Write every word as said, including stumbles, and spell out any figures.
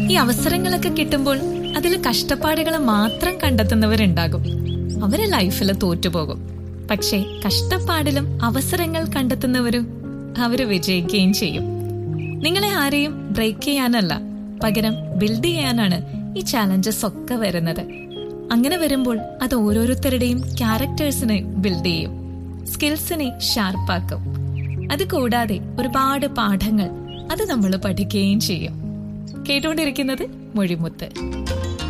ഈ അവസരങ്ങളൊക്കെ കിട്ടുമ്പോൾ അതിൽ കഷ്ടപ്പാടുകൾ മാത്രം കണ്ടെത്തുന്നവരുണ്ടാകും. അവര് ലൈഫിൽ തോറ്റുപോകും. പക്ഷേ കഷ്ടപ്പാടിലും അവസരങ്ങൾ കണ്ടെത്തുന്നവരും അവര് വിജയിക്കുകയും ചെയ്യും. നിങ്ങളെ ആരെയും ബ്രേക്ക് ചെയ്യാനല്ല, പകരം ബിൽഡ് ചെയ്യാനാണ് ഈ ചാലഞ്ചസ് ഒക്കെ വരുന്നത്. അങ്ങനെ വരുമ്പോൾ അത് ഓരോരുത്തരുടെയും ക്യാരക്ടേഴ്സിനെ ബിൽഡ് ചെയ്യും, സ്കിൽസിനെ ഷാർപ്പാക്കും. അത് കൂടാതെ ഒരുപാട് പാഠങ്ങൾ അത് നമ്മൾ പഠിക്കുകയും ചെയ്യും. കേട്ടുകൊണ്ടിരിക്കുന്നത് മൊഴിമുത്ത്.